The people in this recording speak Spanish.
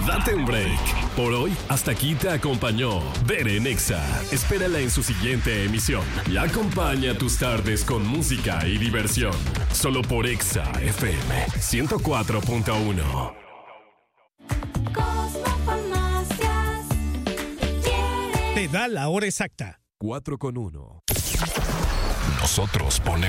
Date un break. Por hoy, hasta aquí te acompañó Bere en Exa. Espérala en su siguiente emisión y acompaña tus tardes con música y diversión. Solo por Exa FM 104.1. Te da la hora exacta. 4:01. Nosotros ponemos